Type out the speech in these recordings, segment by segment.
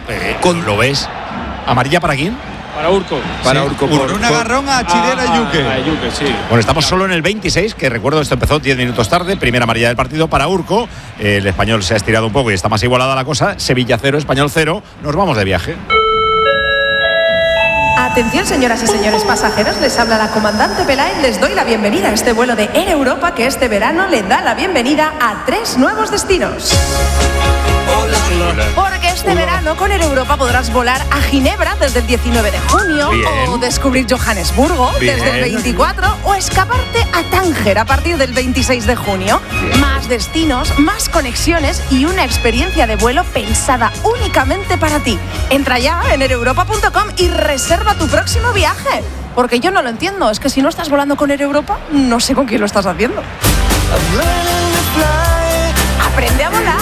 ¿Lo ves? ¿Amarilla para quién? Para Urco. Para Urco. Por un agarrón a Chidera Yuque. Yuque, sí. Bueno, estamos solo en el 26, que recuerdo esto empezó 10 minutos tarde. Primera amarilla del partido para Urco. El Español se ha estirado un poco y está más igualada la cosa. Sevilla 0, Español 0. Nos vamos de viaje. Atención, señoras y señores pasajeros, les habla la comandante Peláez. Les doy la bienvenida a este vuelo de Air Europa que este verano le da la bienvenida a 3 nuevos destinos. Porque este verano con Air Europa podrás volar a Ginebra desde el 19 de junio. Bien. O descubrir Johannesburgo desde el 24, o escaparte a Tánger a partir del 26 de junio. Bien. Más destinos, más conexiones y una experiencia de vuelo pensada únicamente para ti. Entra ya en aereuropa.com y reserva tu próximo viaje. Porque yo no lo entiendo, es que si no estás volando con Air Europa, no sé con quién lo estás haciendo. Aprende a volar.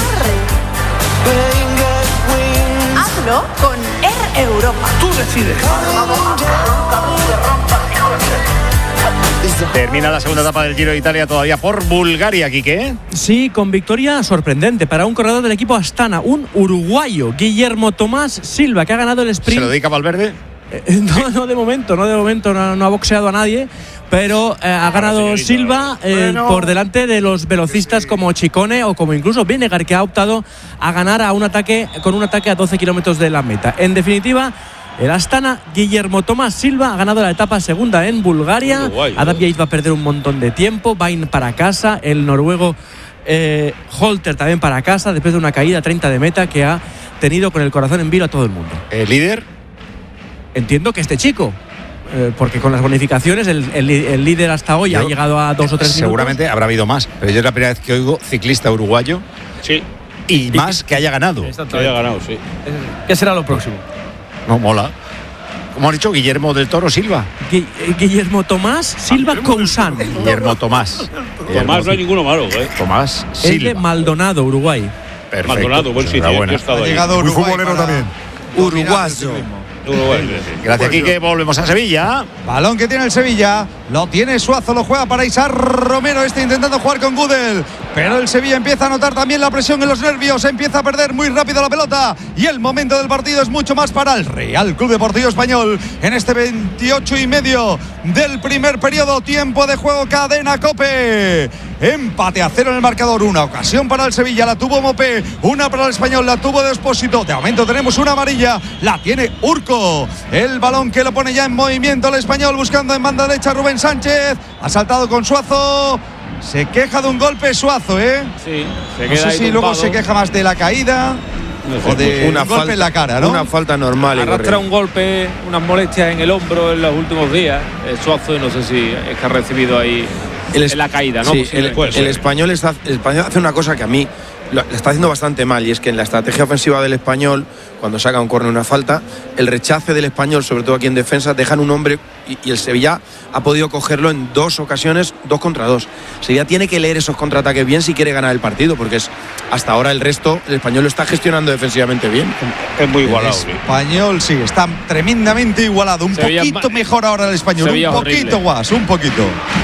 Hazlo con Air Europa. Tú decides. Termina la segunda etapa del Giro de Italia todavía por Bulgaria, Quique. Sí, con victoria sorprendente para un corredor del equipo Astana, un uruguayo, Guillermo Tomás Silva, que ha ganado el sprint. ¿Se lo dedica Valverde? No, de momento no ha boxeado a nadie, pero ha ganado Silva por delante de los velocistas como Ciccone o como incluso Vinegar, que ha optado a ganar con un ataque a 12 kilómetros de la meta. En definitiva, el Astana, Guillermo Tomás Silva, ha ganado la etapa segunda en Bulgaria. Adam Yates va a perder un montón de tiempo, va a ir para casa. El noruego Holter también para casa, después de una caída 30 de meta que ha tenido con el corazón en vilo a todo el mundo. ¿El líder? Entiendo que este chico, porque con las bonificaciones el líder hasta hoy ha llegado a 2 o 3 minutos. Seguramente habrá habido más, pero yo es la primera vez que oigo ciclista uruguayo. Sí. Y más que haya ganado. Que haya ganado, sí. ¿Qué será lo próximo? No, mola. Como han dicho, Guillermo del Toro Silva. Guillermo Tomás Silva Cousan. Guillermo Tomás. Tomás no hay ninguno malo, ¿eh? Tomás Silva. Es de Maldonado, Uruguay. Perfecto. Maldonado, buen sitio. Yo he estado ahí. Llegado Muy Uruguay futbolero también. Uruguayo. Gracias, Quique. Volvemos a Sevilla. Balón que tiene el Sevilla, lo tiene Suazo, lo juega para Isar Romero, intentando jugar con Gudel, pero el Sevilla empieza a notar también la presión en los nervios, empieza a perder muy rápido la pelota y el momento del partido es mucho más para el Real Club Deportivo Español en este 28 y medio del primer periodo. Tiempo de juego, cadena COPE. Empate a 0 en el marcador, una ocasión para el Sevilla, la tuvo Mopé, una para el Español, la tuvo de Expósito. De momento tenemos una amarilla, la tiene Urco. El balón que lo pone ya en movimiento el Español, buscando en banda derecha Rubén Sánchez. Ha saltado con Suazo. Se queja de un golpe Suazo, ¿eh? Sí, no sé si luego se queja más de la caída o de un golpe en la cara, ¿no? Una falta normal. Arrastra un golpe, unas molestias en el hombro en los últimos días. Suazo, y no sé si es que ha recibido ahí en la caída, ¿no? Sí, el Español hace una cosa que a mí lo está haciendo bastante mal, y es que en la estrategia ofensiva del Español, cuando saca un córner, una falta, el rechace del Español, sobre todo aquí en defensa, dejan un hombre y el Sevilla ha podido cogerlo en 2 ocasiones, 2 contra 2. Sevilla tiene que leer esos contraataques bien si quiere ganar el partido, porque hasta ahora el resto, el Español lo está gestionando defensivamente bien. Es muy igualado. El Español sí, está tremendamente igualado. Un Sevilla poquito mejor ahora el Español, Sevilla un poquito más, un poquito.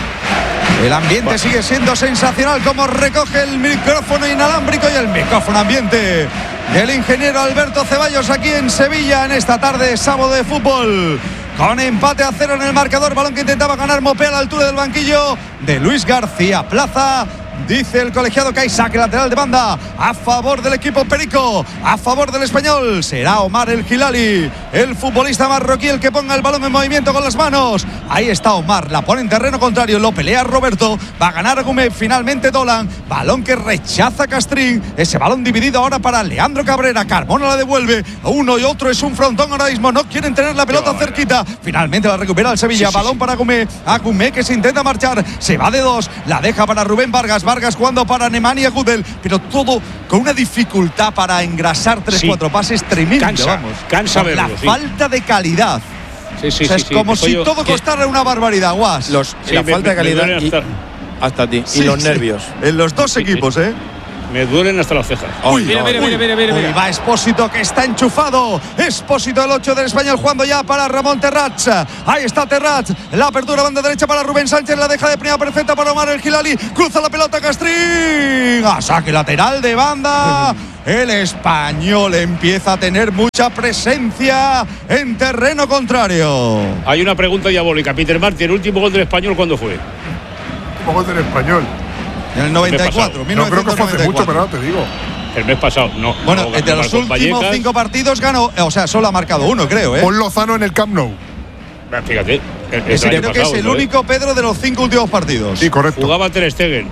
El ambiente sigue siendo sensacional, como recoge el micrófono inalámbrico y el micrófono ambiente del ingeniero Alberto Ceballos aquí en Sevilla en esta tarde sábado de fútbol. Con empate a 0 en el marcador, balón que intentaba ganar Mopé a la altura del banquillo de Luis García Plaza. Dice el colegiado que hay saque lateral de banda a favor del equipo perico, a favor del Español. Será Omar El Hilali, el futbolista marroquí, el que ponga el balón en movimiento con las manos. Ahí está Omar, la pone en terreno contrario, lo pelea Roberto, va a ganar Gumé, finalmente Dolan, balón que rechaza Castrín, ese balón dividido ahora para Leandro Cabrera. Carmona la devuelve, uno y otro es un frontón ahora mismo, no quieren tener la pelota cerquita, finalmente la recupera el Sevilla, balón para Gumé, a Gumé que se intenta marchar, se va de 2, la deja para Rubén Vargas jugando para Nemanja Gudel, pero todo con una dificultad para engrasar 3-4 pases tremendo. Cansa verlo, la falta de calidad. Es como si todo costara una barbaridad, Guas. La falta de calidad hasta ti. Y los nervios. En los dos equipos, ¿eh? Me duelen hasta las cejas. Mira. Va Expósito, que está enchufado. Expósito, el 8 del Español, jugando ya para Ramón Terrats. Ahí está Terrats. La apertura banda derecha para Rubén Sánchez. La deja de primera perfecta para Omar El Hilali. Cruza la pelota Castrín. A saque lateral de banda. El Español empieza a tener mucha presencia en terreno contrario. Hay una pregunta diabólica. Peter Martin, ¿el último gol del Español cuándo fue? El último gol del Español. En el 94, No creo que fue hace mucho, pero no te digo. El mes pasado, no. Bueno, de los últimos 5 partidos ganó, o sea, solo ha marcado uno, creo, ¿eh? Con Lozano en el Camp Nou. Fíjate. Creo que es el único, Pedro, de los 5 últimos partidos. Sí, correcto. Jugaba Ter Stegen.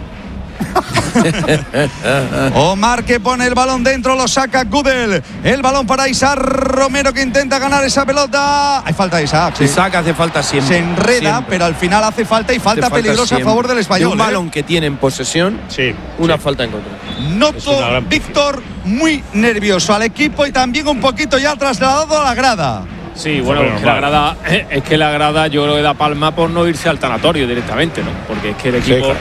Omar que pone el balón dentro, lo saca Gudel. El balón para Isaac Romero que intenta ganar esa pelota. Hay falta de Isaac. Sí. Isaac hace falta siempre. Se enreda, siempre. Pero al final hace falta y falta peligrosa siempre. A favor del Español. De un balón que tiene en posesión, una falta en contra. Noto, Víctor, muy nervioso al equipo y también un poquito ya trasladado a la grada. Sí, bueno, es que la grada yo creo que da palma por no irse al tanatorio directamente, ¿no? Porque es que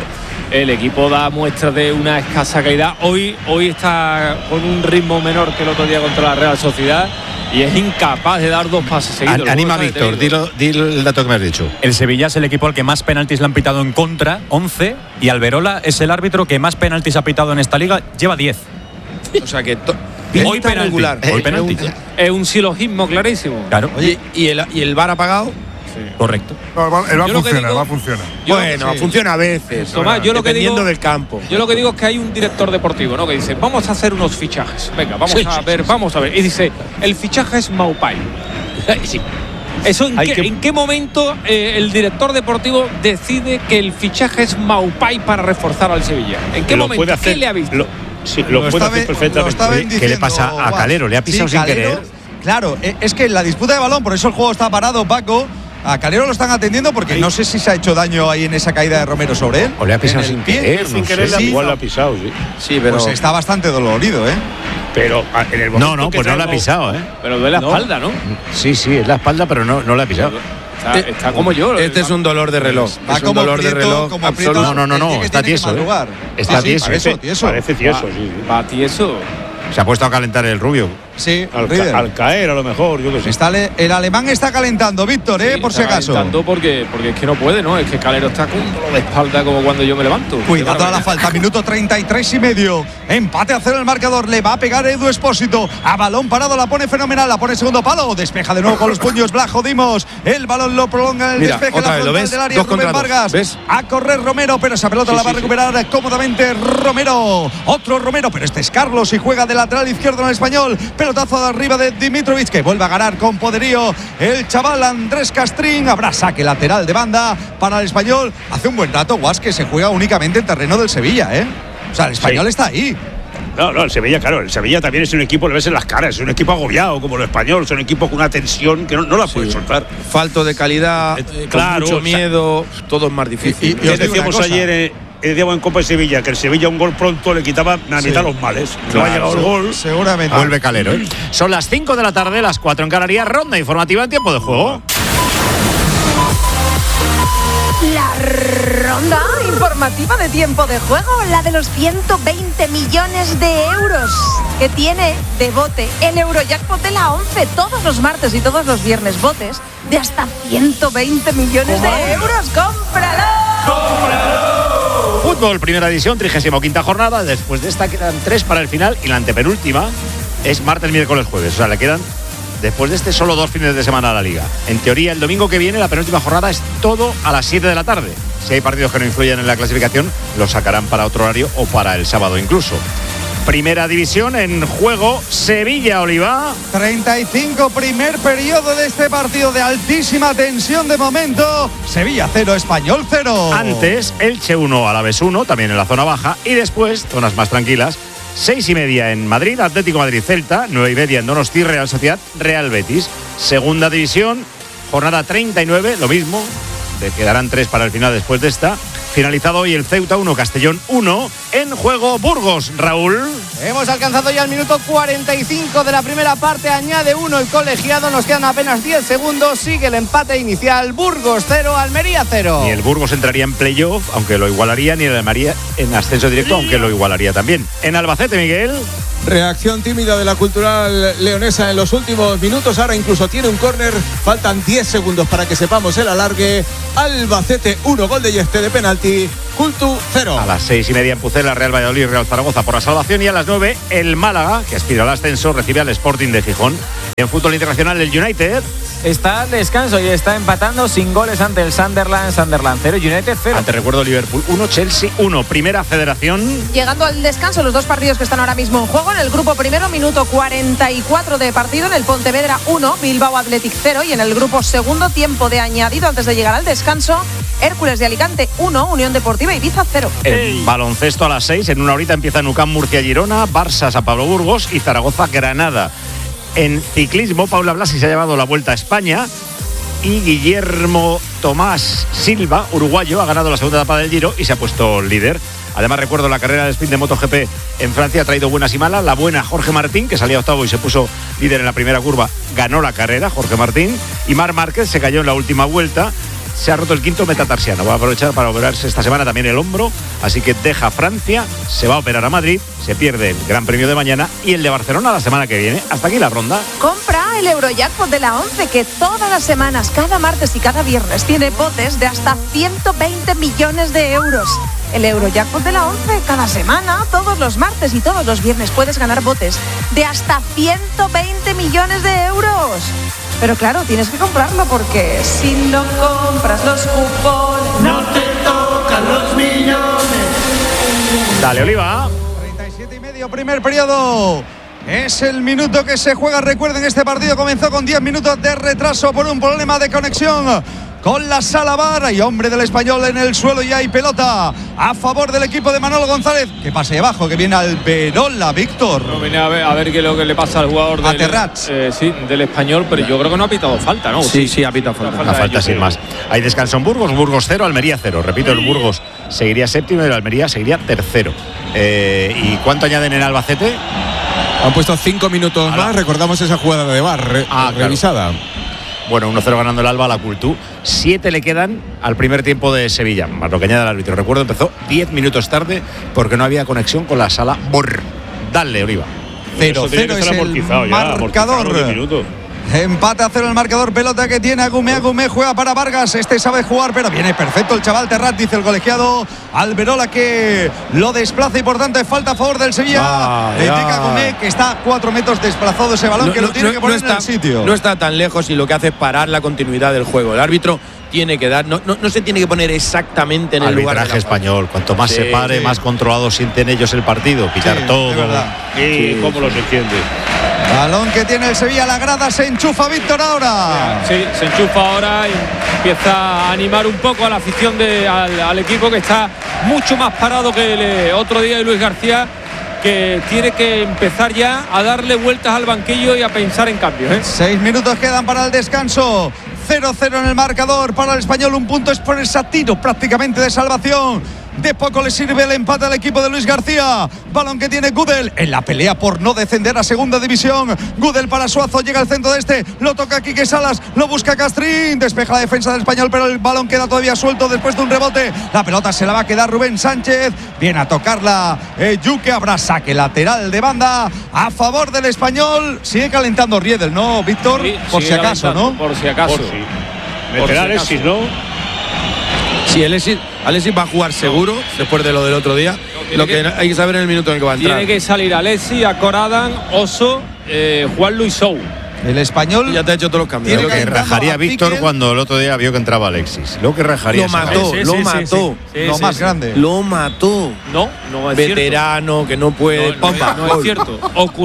el equipo da muestras de una escasa calidad. Hoy está con un ritmo menor que el otro día contra la Real Sociedad y es incapaz de dar 2 pases seguidos. Anima, Víctor, di el dato que me has dicho. El Sevilla es el equipo al que más penaltis le han pitado en contra, 11, y Alberola es el árbitro que más penaltis ha pitado en esta liga, lleva 10. O sea que hoy penalti, regular. Hoy penalti. Es un silogismo clarísimo. Claro. Oye, ¿y el VAR apagado? Sí. Correcto. No, el VAR funciona. Bueno, funciona a veces. Tomás, yo lo que digo, del campo. Yo lo que digo es que hay un director deportivo, ¿no? Que dice, vamos a hacer unos fichajes. Venga, vamos a ver. Y dice, el fichaje es Maupay. Sí. ¿Eso en qué momento el director deportivo decide que el fichaje es Maupay para reforzar al Sevilla? ¿En qué momento? ¿Qué le ha visto? Sí, lo puede hacer perfectamente. ¿Qué le pasa a Calero? ¿Le ha pisado sin querer? Claro, es que en la disputa de balón, por eso el juego está parado, Paco. A Calero lo están atendiendo porque no sé si se ha hecho daño ahí en esa caída de Romero sobre él. O le ha pisado sin querer. Sin querer, igual le ha pisado, sí. Sí, pero pues está bastante dolorido, ¿eh? Pero en el momento no, pues no le ha pisado, ¿eh? Pero duele la espalda, ¿no? Sí, es la espalda, pero no le ha pisado. Está como yo. Este es un dolor de reloj. Es un dolor de reloj absoluto. No, está tieso. Está tieso. Parece tieso, sí. Va tieso. Se ha puesto a calentar el rubio. Sí, al caer a lo mejor, yo qué sé. El alemán está calentando, Víctor, por si acaso. Calentando porque es que no puede, ¿no? Es que Calero está con un dolor de espalda como cuando yo me levanto. Cuidado a la falta, minuto 33 y medio. Empate a 0 el marcador, le va a pegar Edu Expósito. A balón parado, la pone fenomenal, la pone segundo palo. Despeja de nuevo con los puños Blajo Dimos. El balón lo prolonga en el despeje la frontal del área. Rubén Vargas. ¿Ves? A correr Romero, pero esa pelota la va a recuperar cómodamente Romero. Otro Romero, pero este es Carlos y juega de lateral izquierdo en el Español. Pelotazo de arriba de Dimitrovic, que vuelve a ganar con poderío el chaval Andrés Castrín. Habrá saque lateral de banda para el Español. Hace un buen rato, Guas, que se juega únicamente en terreno del Sevilla, ¿eh? O sea, el Español está ahí. No, el Sevilla, claro, el Sevilla también es un equipo, le ves en las caras, es un equipo agobiado como el Español, es un equipo con una tensión que no la puede soltar. Falto de calidad, claro, mucho miedo, todo es más difícil. Y decíamos ayer en Copa de Sevilla que el Sevilla un gol pronto le quitaba la mitad los males. No ha llegado el gol. Seguramente. Vuelve Calero. Son las 5 de la tarde, las 4 en Canarias. Ronda informativa en tiempo de juego. La ronda informativa de tiempo de juego, la de los 120 millones de euros que tiene de bote el Eurojackpot de la 11 todos los martes y todos los viernes, botes de hasta 120 millones de euros. ¡Cómpralo! Fútbol, primera división, 35ª jornada. Después de esta quedan 3 para el final y la antepenúltima es martes, miércoles, jueves. O sea, le quedan después de este solo 2 fines de semana a la liga. En teoría, el domingo que viene, la penúltima jornada es todo a las 7 de la tarde. Si hay partidos que no influyen en la clasificación, los sacarán para otro horario o para el sábado incluso. Primera división en juego, Sevilla-Oliva. 35, primer periodo de este partido de altísima tensión de momento. Sevilla 0, Español 0. Antes, Elche 1, Alavés 1, también en la zona baja. Y después, zonas más tranquilas, 6:30 en Madrid, Atlético Madrid-Celta. 9:30 en Donosti, Real Sociedad, Real Betis. Segunda división, jornada 39, lo mismo. Le quedarán 3 para el final después de esta. Finalizado hoy el Ceuta 1, Castellón 1. En juego Burgos, Raúl. Hemos alcanzado ya el minuto 45 de la primera parte. Añade 1 el colegiado. Nos quedan apenas 10 segundos. Sigue el empate inicial. Burgos 0, Almería 0. Ni el Burgos entraría en playoff, aunque lo igualaría, ni el Almería en ascenso directo, aunque lo igualaría también. En Albacete, Miguel. Reacción tímida de la Cultural leonesa en los últimos minutos. Ahora incluso tiene un córner. Faltan 10 segundos para que sepamos el alargue. Albacete 1, gol de Yeste de penalti. Cultu 0. A las 6:30 en Pucela, Real Valladolid, Real Zaragoza por la salvación. Y a las 9, el Málaga, que aspira al ascenso, recibe al Sporting de Gijón. En fútbol internacional, el United está al descanso y está empatando sin goles ante el Sunderland 0, United 0. Ante, recuerdo, Liverpool 1, Chelsea 1. Primera Federación. Llegando al descanso, los dos partidos que están ahora mismo en juego. En el grupo primero, minuto 44 de partido. En el Pontevedra 1, Bilbao Athletic 0. Y en el grupo segundo, tiempo de añadido antes de llegar al descanso, Hércules de Alicante 1, Unión Deportiva Ibiza 0. El baloncesto a las 6. En una horita empieza UCAM Murcia Girona, Barça San Pablo Burgos y Zaragoza Granada. En ciclismo, Paula Blasi se ha llevado la Vuelta a España y Guillermo Tomás Silva, uruguayo, ha ganado la segunda etapa del Giro y se ha puesto líder. Además, recuerdo la carrera de sprint de MotoGP en Francia, ha traído buenas y malas. La buena, Jorge Martín, que salía octavo y se puso líder en la primera curva, ganó la carrera, Jorge Martín. Y Marc Márquez se cayó en la última vuelta. Se ha roto el quinto metatarsiano. Va a aprovechar para operarse esta semana también el hombro. Así que deja Francia, se va a operar a Madrid, se pierde el Gran Premio de mañana y el de Barcelona la semana que viene. Hasta aquí la ronda. Compra el Eurojackpot de la 11, que todas las semanas, cada martes y cada viernes, tiene botes de hasta 120 millones de euros. El Eurojackpot de la 11, cada semana, todos los martes y todos los viernes puedes ganar botes de hasta 120 millones de euros. Pero claro, tienes que comprarlo porque si no compras los cupones, no te tocan los millones. Dale, Oliva. 37,5, primer periodo. Es el minuto que se juega. Recuerden, este partido comenzó con 10 minutos de retraso por un problema de conexión con la sala VAR. Y hombre del Español en el suelo y hay pelota a favor del equipo de Manolo González. Que pase abajo, que viene Alberola, Víctor. No, viene a ver qué es lo que le pasa al jugador del Español, pero yo creo que no ha pitado falta, ¿no? Sí, ha pitado falta. Una falta sin más. Hay descanso en Burgos 0, Almería 0. Repito, el Burgos seguiría séptimo y el Almería seguiría tercero. ¿Y cuánto añaden en Albacete? Han puesto 5 minutos más. Recordamos esa jugada de VAR revisada. Claro. Bueno, 1-0 ganando el Alba a la Cultú. 7 le quedan al primer tiempo de Sevilla, más lo que añade el árbitro. Recuerdo, empezó 10 minutos tarde porque no había conexión con la sala VAR. Dale, Oliva. 0-0 es el marcador. Empate a 0 el marcador, pelota que tiene Agumé juega para Vargas, este sabe jugar, pero viene perfecto el chaval Terrat, dice el colegiado. Alberola que lo desplaza y por tanto es falta a favor del Sevilla. Le indica Agumé que está a 4 metros desplazado ese balón, que lo tiene que poner en el sitio. No está tan lejos y lo que hace es parar la continuidad del juego. El árbitro tiene que dar, no se tiene que poner exactamente en el lugar. Arbitraje español, cuanto más se pare, más controlado sienten ellos el partido, pitar todo. ¿Cómo los entiende? Balón que tiene el Sevilla, la grada se enchufa Víctor ahora. Sí, se enchufa ahora y empieza a animar un poco a la afición al equipo, que está mucho más parado que el otro día de Luis García, que tiene que empezar ya a darle vueltas al banquillo y a pensar en cambios. 6 minutos quedan para el descanso. 0-0 en el marcador para el Español. Un punto es por ese tiro prácticamente de salvación. De poco le sirve el empate al equipo de Luis García. Balón que tiene Gudel en la pelea por no descender a segunda división. Gudel para Suazo, llega al centro de este, lo toca Quique Salas, lo busca Castrín, despeja la defensa del Español, pero el balón queda todavía suelto después de un rebote. La pelota se la va a quedar Rubén Sánchez, viene a tocarla Yuque, habrá saque lateral de banda a favor del Español. Sigue calentando Riedel, ¿no, Víctor? Sí, por si acaso, ¿no? Por si acaso. Meterá Alexis, ¿no? Sí, Alexis va a jugar seguro después de lo del otro día. Lo que hay que saber en el minuto en el que va a entrar. Tiene que salir Alexis, Acoradan, Oso, Juan Luis Sou. El Español ya te ha hecho todos los cambios. Lo que rajaría Víctor cuando el otro día vio que entraba Alexis. Lo que rajaría. Lo mató. Lo más grande. Lo mató. No es veterano, cierto. Que no puede. No es cierto.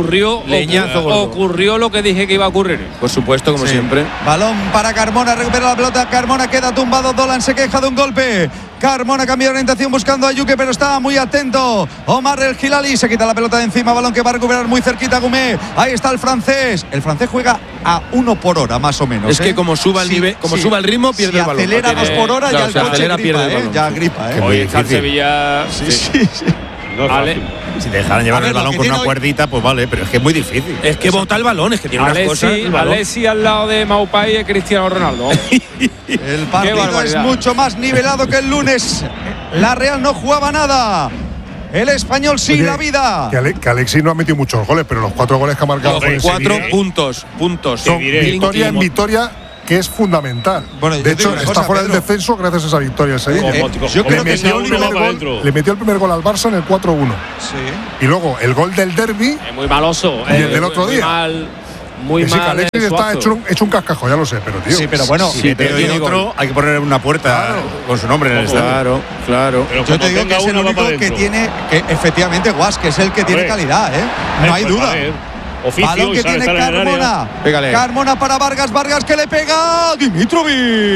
Ocurrió lo que dije que iba a ocurrir. Por supuesto, como siempre. Balón para Carmona, recupera la pelota. Carmona queda tumbado. Dolan se queja de un golpe. Carmona cambia de orientación buscando a Yuque, pero está muy atento Omar El Hilali, se quita la pelota de encima, balón que va a recuperar muy cerquita Gumé. Ahí está el francés juega a 1 por hora más o menos. Es que como suba el nivel, suba el ritmo, pierde el balón. Si acelera 2 por hora, ya el coche gripa, ya gripa. Hoy está el Sevilla. Sí. No, vale. Si te dejaran llevar el balón con una cuerdita, pues vale, pero es que es muy difícil. Es que bota el balón, es que tiene unas cosas. Alexis al lado de Maupay y Cristiano Ronaldo. El partido es mucho más nivelado que el lunes. La Real no jugaba nada. El Español sí. Oye, la vida. Que Alexis no ha metido muchos goles, pero los 4 goles que ha marcado. 4 puntos. Son victoria en victoria que es fundamental. Bueno, de hecho, está fuera del descenso gracias a esa victoria. Yo creo que le metió el primer gol al Barça en el 4-1. Sí. Y luego el gol del derbi. Muy maloso. Y el del otro día. Muy mal. Alexis está hecho un cascajo, ya lo sé, pero tío. Sí, pero bueno, pero y otro hay que poner una puerta con su nombre en el estadio. Claro. Pero yo te digo que es el único que tiene, que efectivamente Guas, que es el que tiene calidad, no hay duda. Balón que tiene Carmona. Carmona para Vargas. Vargas que le pega Dimitrovic.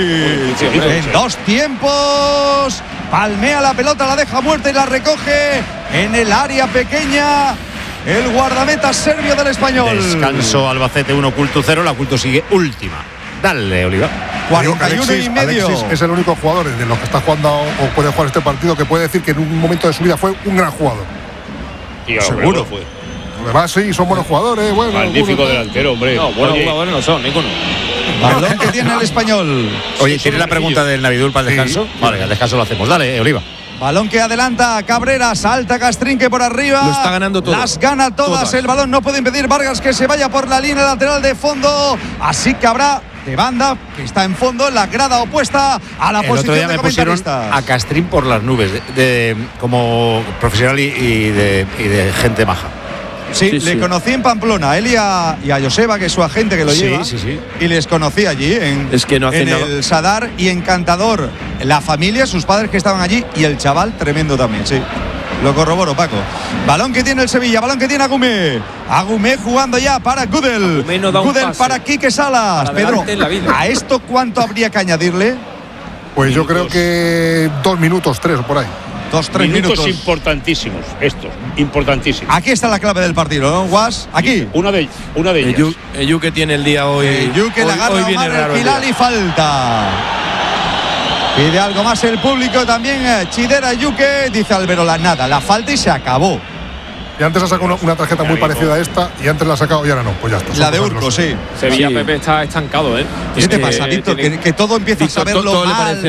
En 2 tiempos. Palmea la pelota, la deja muerta y la recoge en el área pequeña. El guardameta serbio del Español. Descanso Albacete 1, Culto 0. La Culto sigue última. Dale, Oliva. 41 y medio. Alexis es el único jugador de los que está jugando o puede jugar este partido que puede decir que en un momento de su vida fue un gran jugador. Seguro fue. Además, sí, son buenos jugadores. Magnífico delantero, hombre. No, buenos jugadores no son, ninguno. Balón que tiene el Español. Oye, ¿tienes la pregunta del Navidul para el descanso? Sí. Vale, el descanso lo hacemos. Dale, Oliva. Balón que adelanta Cabrera, salta Castrinque por arriba. Lo está ganando todo. Las gana todas. El balón no puede impedir Vargas que se vaya por la línea lateral de fondo. Así que habrá de banda que está en fondo en la grada opuesta a la posición de comentaristas. Pusieron a Castrín por las nubes como profesional y de gente maja. Sí, le conocí en Pamplona, él y a Joseba, que es su agente que lo lleva. Sí. Y les conocí allí en el Sadar, y encantador. La familia, sus padres que estaban allí, y el chaval tremendo también, sí. Lo corroboro, Paco. Balón que tiene el Sevilla, balón que tiene Agumé. Agumé jugando ya para Gudel. Gudel para Quique Salas. Pedro, ¿a esto cuánto habría que añadirle? Pues yo creo que 2 minutos, 3 o por ahí. 2-3 minutos importantísimos, importantísimos. Aquí está la clave del partido, ¿no, Guas? Aquí. Una de ellas. Yuke tiene el día hoy. Yuke la agarra Omar el Hilal y falta. Pide algo más el público también. Chidera Yuke, dice Alberola, nada, la falta y se acabó. Y antes ha sacado una tarjeta muy parecida a esta, y antes la ha sacado y ahora no, pues ya está. La de Urco, sí. Sevilla, Pepe está estancado, ¿eh? ¿Qué te pasa, Víctor? Que todo empieza a saberlo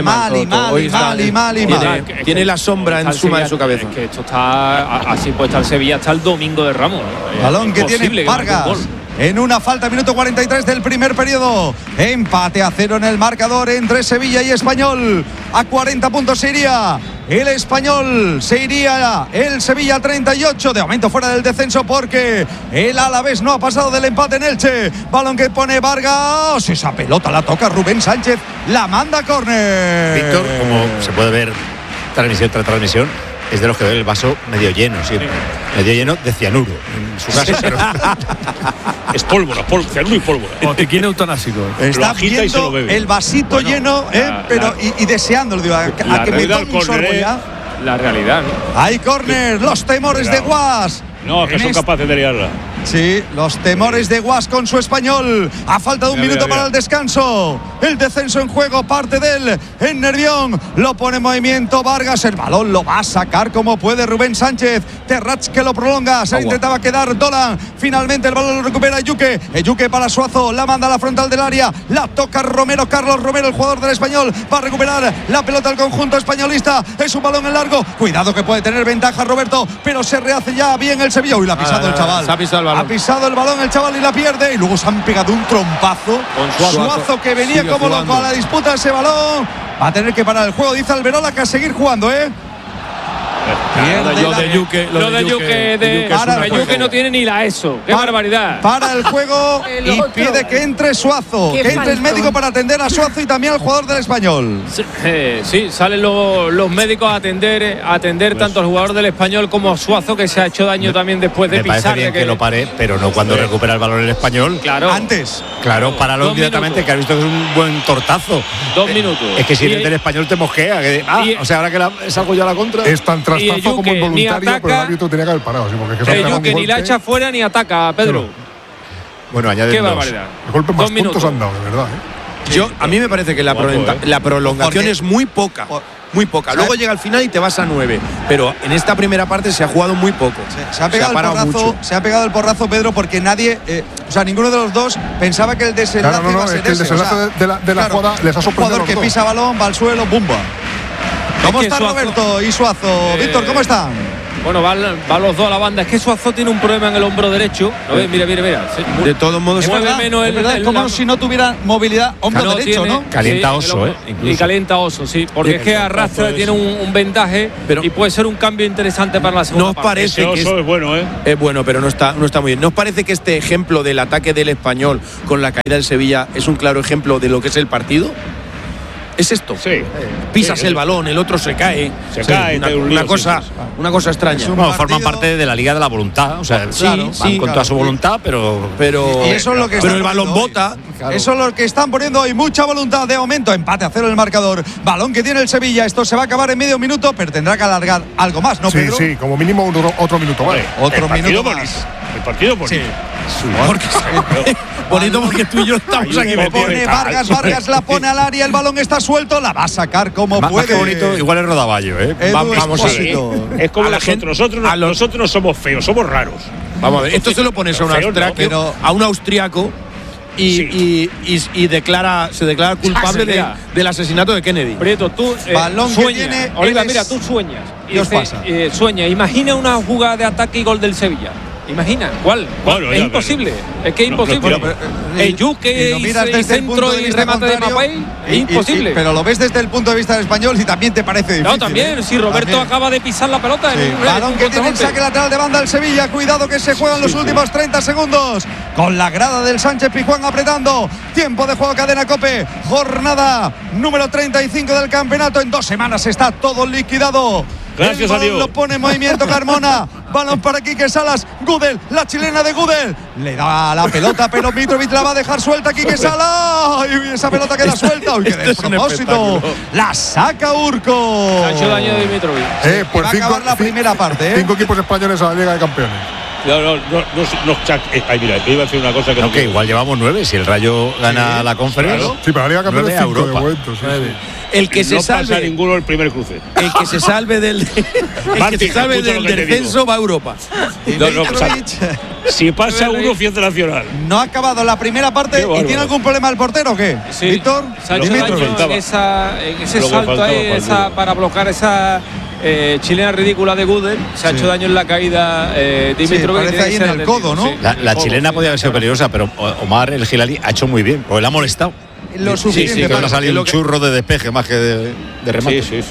mal. Tiene la sombra encima de su cabeza. Es que esto está así, pues está el Sevilla hasta el domingo de Ramos. Balón que tiene Vargas. En una falta, minuto 43 del primer periodo. Empate a 0 en el marcador entre Sevilla y Español. A 40 puntos se iría el Español, se iría el Sevilla 38. De momento fuera del descenso porque el Alavés no ha pasado del empate en Elche. Balón que pone Vargas. Esa pelota la toca Rubén Sánchez. La manda a córner. Víctor, como se puede ver transmisión tras transmisión, es de los que ve el vaso medio lleno, siempre. Medio lleno de cianuro, en su caso. Pero es pólvora, cianuro y pólvora. Botiquín eutonásico. Está viendo el vasito lleno, pero y deseándolo, digo, a que me tome un sorbo ya. La realidad, ¿no? Hay córner, los temores de Guas. No, que son capaces de liarla. Sí, los temores de Guas con su Español. A falta de un minuto para el descanso. El descenso en juego, parte de él en Nervión. Lo pone en movimiento Vargas. El balón lo va a sacar como puede Rubén Sánchez. Terrats que lo prolonga. Se intentaba quedar Dolan. Finalmente el balón lo recupera Yuke. Yuke para Suazo. La manda a la frontal del área. La toca Romero. Carlos Romero, el jugador del Español. Va a recuperar la pelota al conjunto españolista. Es un balón en largo. Cuidado que puede tener ventaja Roberto. Pero se rehace ya bien el Sevilla. Uy, la ha pisado el chaval. Se ha pisado el balón. Ha pisado el balón el chaval y la pierde. Y luego se han pegado un trompazo. Con Suazo que venía como loco a la disputa de ese balón. Va a tener que parar el juego, dice Alberola, que a seguir jugando, Lo de Yuke no tiene ni la ESO. ¡Qué barbaridad! Para el juego y pide que entre Suazo. Que entre el médico para atender a Suazo y también al jugador del Español. Sí, salen los médicos a atender tanto al jugador del Español como a Suazo, que se ha hecho daño también después de pisar. Me parece bien que lo pare, pero no cuando recupera el balón el Español. Claro. Antes. Claro, páralo inmediatamente, que has visto que es un buen tortazo. 2 minutos. Es que si el Español te mosquea. O sea, ahora que salgo yo a la contra. Es tan trastazo como involuntario, pero el árbitro tenía que haber parado. ¿Sí? Porque Yuke ni la echa fuera ni ataca, Pedro. Bueno, añade qué barbaridad. De golpe más puntos han dado, de verdad. A mí me parece que la prolongación es muy poca. Muy poca. Luego llega al final y te vas a 9. Pero en esta primera parte se ha jugado muy poco. Se ha pegado el porrazo, Pedro, porque nadie, ninguno de los dos pensaba que el desenlace iba a ser el desenlace de la jugada les ha sorprendido. Un jugador que pisa balón, va al suelo, ¡bumba! ¿Cómo está Roberto y Suazo? Víctor, ¿cómo están? Bueno, van los dos a la banda. Es que Suazo tiene un problema en el hombro derecho. ¿No ves? Mira. De todos modos, es como si no tuviera movilidad hombro derecho, ¿no? Calienta oso, y calienta oso, sí. Porque es que arrastra, tiene un vendaje y puede ser un cambio interesante para la segunda parte. Parece que es bueno, Es bueno, pero no está muy bien. ¿No os parece que este ejemplo del ataque del Español con la caída del Sevilla es un claro ejemplo de lo que es el partido? ¿Es esto? Sí. Pisas el balón, el otro se cae. Una cosa extraña. Forman parte de la Liga de la Voluntad. O sea, van con toda su voluntad, pero y eso es lo que pero el balón bota. Claro. Eso es lo que están poniendo hoy. Mucha voluntad de momento. Empate a 0 el marcador. Balón que tiene el Sevilla. Esto se va a acabar en medio minuto, pero tendrá que alargar algo más, ¿no, Pedro? Sí, como mínimo otro minuto. Vale. Otro minuto más. El partido bonito. Sí. Bonito porque tú y yo estamos aquí. Pone Vargas la pone al área, el balón está suelto, la va a sacar como puede. Qué bonito, igual es Rodaballo, Vamos a ver. Es como nosotros no somos feos, somos raros. Vamos a ver, esto se lo pones a un austriaco y se declara culpable del asesinato de Kennedy. Prieto, tú balón sueñas. Que viene, Oliva, mira, tú sueñas. ¿Qué os pasa? Sueña, imagina una jugada de ataque y gol del Sevilla. Imagina, ¿cuál? Bueno, es imposible. Es que es imposible. El Yuque y centro y remate de Maguay es imposible. Pero lo ves desde el punto de vista del Español y también te parece difícil. No, también. Si Roberto acaba de pisar la pelota. Balón que tiene el saque lateral de banda el Sevilla. Cuidado que se juegan los últimos 30 segundos. Con la grada del Sánchez Pizjuán apretando. Tiempo de juego, cadena COPE. Jornada número 35 del campeonato. En 2 semanas está todo liquidado. Gracias a Dios. Lo pone en movimiento Carmona. Balón para Quique Salas. Gudel, la chilena de Gudel. Le da la pelota, pero Mitrovic la va a dejar suelta. Quique Salas. Y esa pelota queda suelta. ¡Uy, qué despropósito! La saca Urco. Ha hecho daño de Mitrovic. Va a acabar la primera parte. 5 equipos españoles a la Liga de Campeones. No, mira, que iba a decir una cosa que no. Igual llevamos 9. Si el Rayo gana la Conference. Claro. Sí, pero la Liga de Campeones 5 de momento. El que se salve. No pasa ninguno el primer cruce. El que se salve del descenso va a Europa. Si pasa uno, fiesta nacional. No ha acabado la primera parte y tiene algún problema el portero o qué? Sí. Víctor, se ha hecho daño en ese salto ahí, para bloquear esa chilena ridícula de Gudel. Se ha hecho daño en la caída Dimitrovic. Parece ahí en el codo, ¿no? La chilena podía haber sido peligrosa, pero Omar el Gilali ha hecho muy bien, porque le ha molestado. Lo suficiente que ha salido un churro de despeje más que de remate. Sí.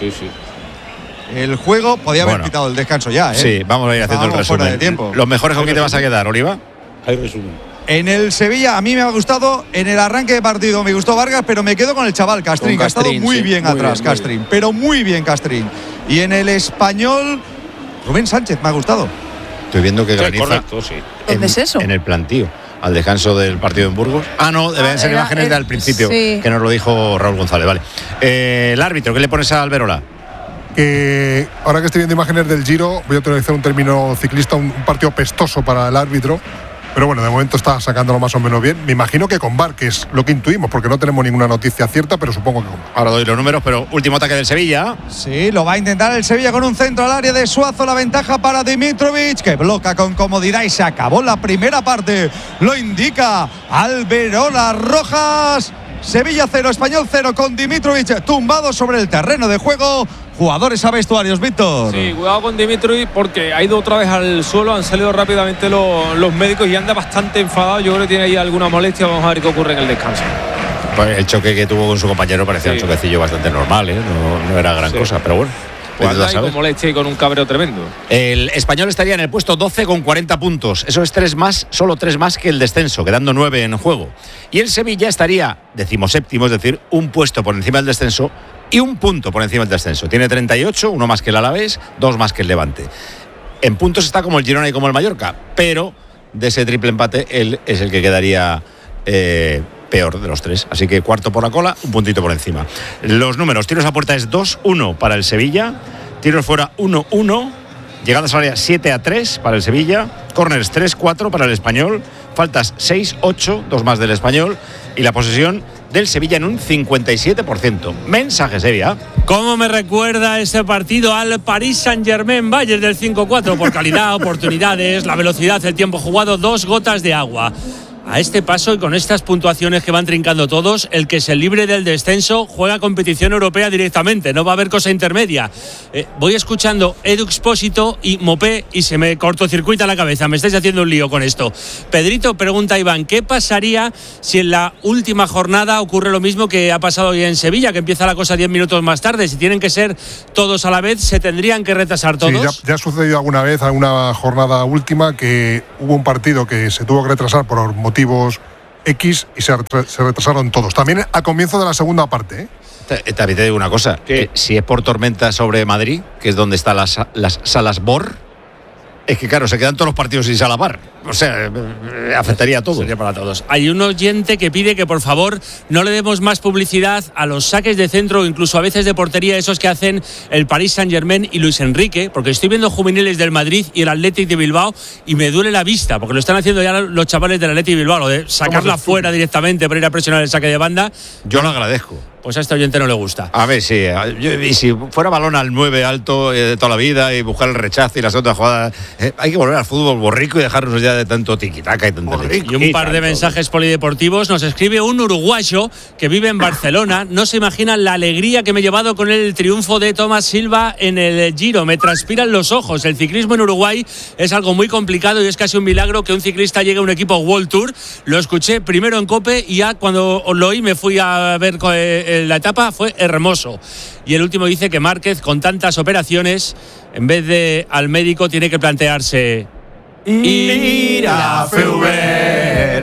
El juego podía haber quitado el descanso ya, ¿eh? Sí, vamos a ir haciendo el resumen. Fuera de tiempo. ¿Los mejores con quién te vas a quedar, Oliva? Hay resumen. En el Sevilla a mí me ha gustado, en el arranque de partido me gustó Vargas, pero me quedo con el chaval Castrín, que ha estado muy bien atrás, Castrín, pero muy bien Castrín. Y en el Español, Rubén Sánchez me ha gustado. Estoy viendo que graniza. Correcto, sí. ¿Dónde es eso? En el plantío. Al descanso del partido en Burgos. No, deben ser imágenes del principio, que nos lo dijo Raúl González. Vale. El árbitro, ¿qué le pones a Alberola? Que ahora que estoy viendo imágenes del Giro, voy a utilizar un término ciclista, un partido pestoso para el árbitro. Pero bueno, de momento está sacándolo más o menos bien. Me imagino que con VAR, que es lo que intuimos, porque no tenemos ninguna noticia cierta, pero supongo que con VAR. Ahora doy los números, pero último ataque del Sevilla. Sí, lo va a intentar el Sevilla con un centro al área de Suazo. La ventaja para Dimitrovic, que bloca con comodidad y se acabó la primera parte. Lo indica Alberola Rojas. Sevilla 0, Español 0 con Dimitrovic tumbado sobre el terreno de juego. Jugadores a vestuarios, Víctor. Sí, cuidado con Dimitrovic porque ha ido otra vez al suelo, han salido rápidamente los médicos y anda bastante enfadado. Yo creo que tiene ahí alguna molestia. Vamos a ver qué ocurre en el descanso. Pues el choque que tuvo con su compañero parecía un choquecillo bastante normal, no era gran cosa, pero bueno. Pues anda ahí con molestia y con un cabreo tremendo. El Español estaría en el puesto 12 con 40 puntos. Eso es 3 más, solo 3 más que el descenso, quedando 9 en juego. Y el Sevilla estaría 17º, es decir, un puesto por encima del descenso y un punto por encima del descenso. Tiene 38, uno más que el Alavés, 2 más que el Levante. En puntos está como el Girona y como el Mallorca, pero de ese triple empate él es el que quedaría peor de los 3. Así que cuarto por la cola, un puntito por encima. Los números: tiros a puerta es 2-1 para el Sevilla, tiros fuera 1-1, llegadas al área 7-3 para el Sevilla, córners 3-4 para el Español, faltas 6-8, 2 más del Español, y la posesión del Sevilla en un 57%. Mensaje, Sevilla. ¿Cómo me recuerda ese partido al Paris Saint-Germain Bayern del 5-4? Por calidad, oportunidades, la velocidad, el tiempo jugado, 2 gotas de agua. a este paso y con estas puntuaciones que van trincando todos, el que se libre del descenso juega competición europea directamente, no va a haber cosa intermedia. Voy escuchando Edu Expósito y Mopé y se me cortocircuita la cabeza, me estáis haciendo un lío con esto. Pedrito, pregunta a Iván, ¿qué pasaría si en la última jornada ocurre lo mismo que ha pasado hoy en Sevilla, que empieza la cosa 10 minutos más tarde? Si tienen que ser todos a la vez, ¿se tendrían que retrasar todos? Sí, ya ha sucedido alguna vez, a una jornada última, que hubo un partido que se tuvo que retrasar por motivos X y se retrasaron todos. También al comienzo de la segunda parte. También te digo una cosa. Si es por tormenta sobre Madrid, que es donde están las salas BOR, es que claro, se quedan todos los partidos sin sala VAR. O sea, afectaría a todos. Sería para todos. Hay un oyente que pide que por favor no le demos más publicidad a los saques de centro o incluso a veces de portería, esos que hacen el Paris Saint-Germain y Luis Enrique, porque estoy viendo juveniles del Madrid y el Athletic de Bilbao y me duele la vista, porque lo están haciendo ya los chavales del Athletic de Bilbao, lo de sacarla fuera directamente para ir a presionar el saque de banda. Yo lo agradezco. Pues a este oyente no le gusta. A ver, sí. Y si fuera balón al 9 alto de toda la vida y buscar el rechazo y las otras jugadas, hay que volver al fútbol borrico y dejarnos ya de tanto tiquitaca y tanto y un par de mensajes polideportivos. Nos escribe un uruguayo que vive en Barcelona. No se imaginan la alegría que me he llevado con el triunfo de Tomás Silva en el Giro. Me transpiran los ojos. El ciclismo en Uruguay es algo muy complicado y es casi un milagro que un ciclista llegue a un equipo World Tour. Lo escuché primero en COPE y ya cuando lo oí me fui a ver la etapa, fue hermoso. Y el último dice que Márquez, con tantas operaciones, en vez de al médico tiene que plantearse ir a Feuber.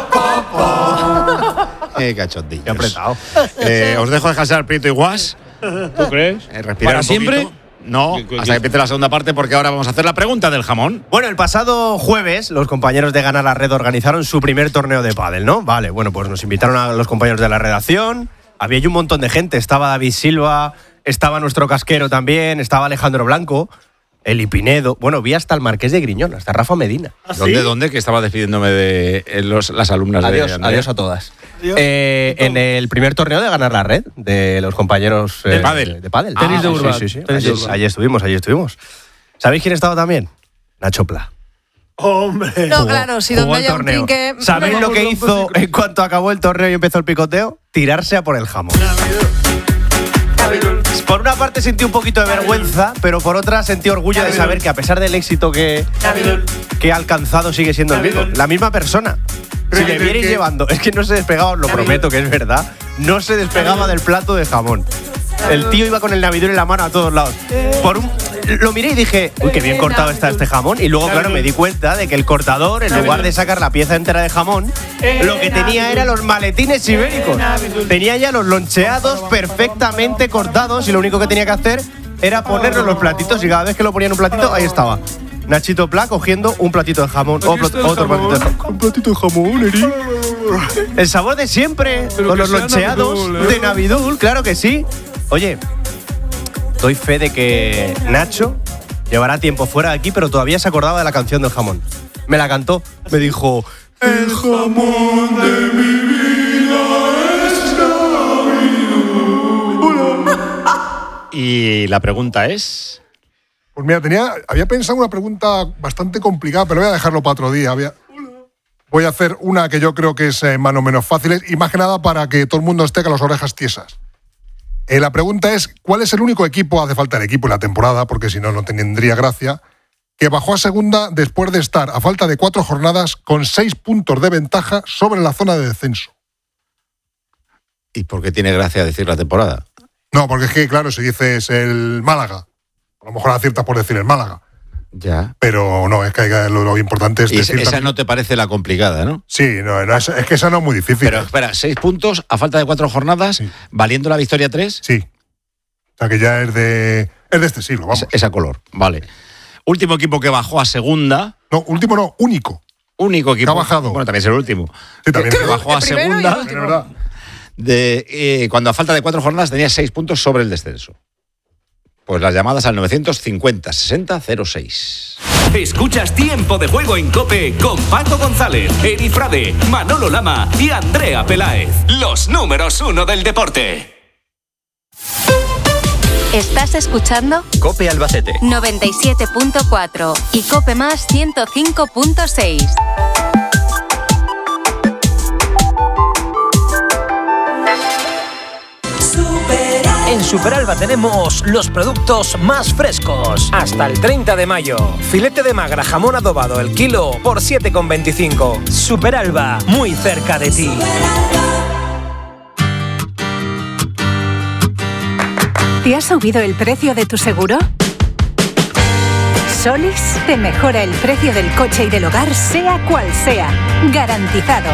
Cachondillos. Qué apretado. Os dejo descansar Prieto y Guas. ¿Tú crees? Respirar ¿Para un siempre? poquito. No, hasta que empiece la segunda parte, porque ahora vamos a hacer la pregunta del jamón. Bueno, el pasado jueves los compañeros de Ganar la Red organizaron su primer torneo de pádel, ¿no? Vale, bueno, pues nos invitaron a los compañeros de la redacción. Había un montón de gente. Estaba David Silva, estaba nuestro casquero también, estaba Alejandro Blanco, Eli Pinedo. Bueno, vi hasta el Marqués de Griñón, hasta Rafa Medina. ¿Ah, sí? ¿Dónde? Que estaba despidiéndome de las alumnas adiós, de Andrea. Adiós a todas. En el primer torneo de Ganar la Red, de los compañeros de pádel. De pádel. Tenis de Urban. Sí. Allí estuvimos. ¿Sabéis quién estaba también? Nacho Pla. ¡Hombre! No, claro, si donde haya un trinque... ¿Sabéis lo que hizo en cuanto acabó el torneo y empezó el picoteo? Tirarse a por el jamón. Por una parte sentí un poquito de vergüenza, pero por otra sentí orgullo de saber que a pesar del éxito que ha alcanzado sigue siendo el mismo. La misma persona. Si le vierais llevando, es que no se despegaba, os lo prometo que es verdad, no se despegaba del plato de jamón. El tío iba con el navidor en la mano a todos lados. Lo miré y dije, uy, qué bien cortado está este jamón. Y luego, claro, me di cuenta de que el cortador, en lugar de sacar la pieza entera de jamón, lo que tenía era los maletines ibéricos. Tenía ya los loncheados perfectamente cortados y lo único que tenía que hacer era ponerlo en los platitos y cada vez que lo ponía en un platito, ahí estaba. Nachito Pla cogiendo un platito de jamón, otro platito de jamón. Un platito de jamón, Eri. El sabor de siempre, con los loncheados de Navidul, claro que sí. Oye, doy fe de que Nacho llevará tiempo fuera de aquí, pero todavía se acordaba de la canción del jamón. Me la cantó, me dijo: el jamón de mi vida es Navidul. Y la pregunta es... Pues mira, había pensado una pregunta bastante complicada, pero voy a dejarlo para otro día. Voy a hacer una que yo creo que es más o menos fácil, y más que nada para que todo el mundo esté con las orejas tiesas. La pregunta es, ¿cuál es el único equipo, hace falta el equipo en la temporada, porque si no, no tendría gracia, que bajó a segunda después de estar, a falta de 4 jornadas, con 6 puntos de ventaja sobre la zona de descenso? ¿Y por qué tiene gracia decir la temporada? No, porque es que, claro, si dices el Málaga, a lo mejor aciertas por decir el Málaga. Ya. Pero no, es que lo importante es decir... Esa no te parece la complicada, ¿no? Sí, no, es que esa no es muy difícil. Pero espera, 6 puntos a falta de 4 jornadas, sí. ¿Valiendo la victoria 3? Sí. O sea que ya es de este siglo, vamos. Es a color, vale. Último equipo que bajó a segunda. No, último no, único. Único equipo. Que ha bajado. Bueno, también es el último. Sí, también. Que bajó a segunda. Cuando a falta de 4 jornadas tenía 6 puntos sobre el descenso. Pues las llamadas al 950 60 06. Escuchas Tiempo de Juego en COPE con Paco González, Eri Frade, Manolo Lama y Andrea Peláez. Los números 1 del deporte. ¿Estás escuchando? COPE Albacete 97.4 y COPE Más 105.6. Superalba tenemos los productos más frescos. Hasta el 30 de mayo. Filete de magra jamón adobado el kilo por 7,25. Superalba, muy cerca de ti. ¿Te ha subido el precio de tu seguro? Solís te mejora el precio del coche y del hogar, sea cual sea. Garantizado.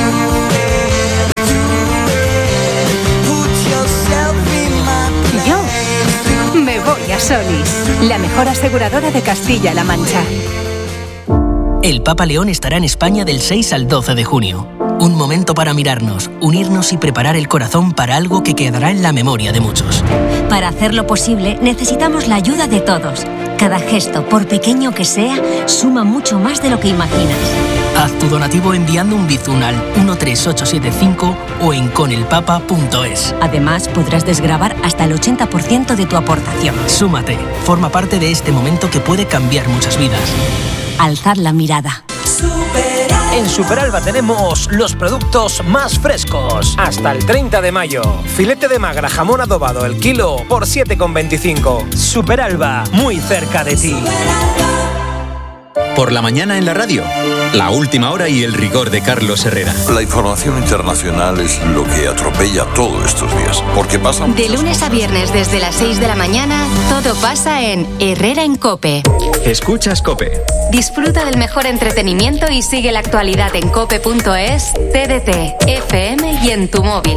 Yo me voy a Solís, la mejor aseguradora de Castilla-La Mancha. El Papa León estará en España del 6 al 12 de junio. Un momento para mirarnos, unirnos y preparar el corazón para algo que quedará en la memoria de muchos. Para hacerlo posible, necesitamos la ayuda de todos. Cada gesto, por pequeño que sea, suma mucho más de lo que imaginas. Haz tu donativo enviando un bizum al 13875 o en conelpapa.es. Además, podrás desgravar hasta el 80% de tu aportación. Súmate, forma parte de este momento que puede cambiar muchas vidas. Alzad la mirada. En Superalba tenemos los productos más frescos. Hasta el 30 de mayo. Filete de magra jamón adobado el kilo por 7,25. Superalba, muy cerca de ti. Por la mañana en la radio, la última hora y el rigor de Carlos Herrera. La información internacional es lo que atropella todos estos días, porque pasan... De lunes a viernes desde las 6 de la mañana, todo pasa en Herrera en COPE. Escuchas COPE. Disfruta del mejor entretenimiento y sigue la actualidad en cope.es, TDT, FM y en tu móvil.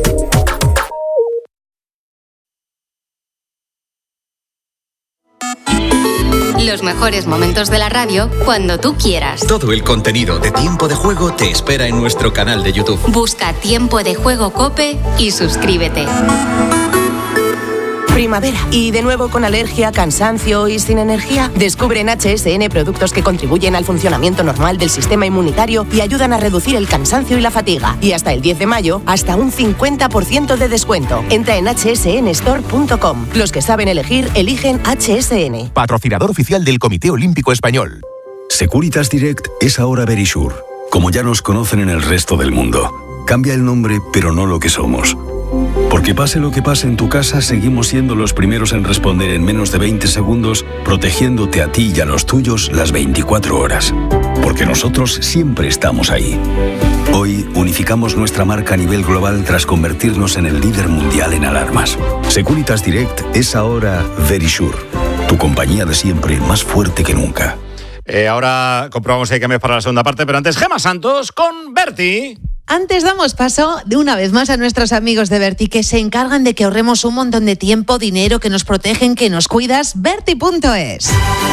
Los mejores momentos de la radio cuando tú quieras. Todo el contenido de Tiempo de Juego te espera en nuestro canal de YouTube. Busca Tiempo de Juego COPE y suscríbete. Primavera. Y de nuevo con alergia, cansancio y sin energía. Descubre en HSN productos que contribuyen al funcionamiento normal del sistema inmunitario y ayudan a reducir el cansancio y la fatiga. Y hasta el 10 de mayo, hasta un 50% de descuento. Entra en hsnstore.com. Los que saben elegir, eligen HSN. Patrocinador oficial del Comité Olímpico Español. Securitas Direct es ahora Verisure, como ya nos conocen en el resto del mundo. Cambia el nombre, pero no lo que somos. Porque pase lo que pase en tu casa, seguimos siendo los primeros en responder en menos de 20 segundos, protegiéndote a ti y a los tuyos las 24 horas. Porque nosotros siempre estamos ahí. Hoy unificamos nuestra marca a nivel global tras convertirnos en el líder mundial en alarmas. Securitas Direct es ahora Verisure, tu compañía de siempre más fuerte que nunca. Ahora comprobamos si hay cambios para la segunda parte, pero antes Gemma Santos con Berti. Antes damos paso de una vez más a nuestros amigos de Berti, que se encargan de que ahorremos un montón de tiempo, dinero, que nos protegen, que nos cuidas. Berti.es.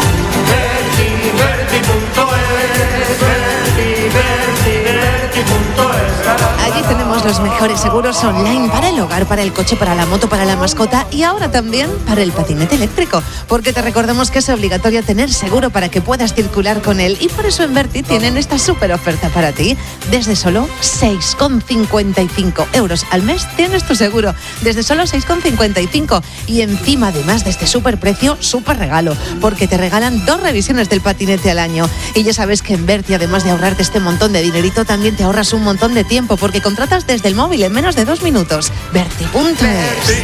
Allí tenemos los mejores seguros online para el hogar, para el coche, para la moto, para la mascota y ahora también para el patinete eléctrico, porque te recordamos que es obligatorio tener seguro para que puedas circular con él, y por eso en Berti tienen esta súper oferta para ti. Desde solo 6,55 euros al mes tienes tu seguro, desde solo 6,55, y encima además de este súper precio, súper regalo, porque te regalan 2 revisiones del patinete al año. Y ya sabes que en Berti, además de ahorrarte este montón de dinerito, también te ahorras un montón de tiempo, porque contratas desde el móvil en menos de 2 minutos. Berti.es.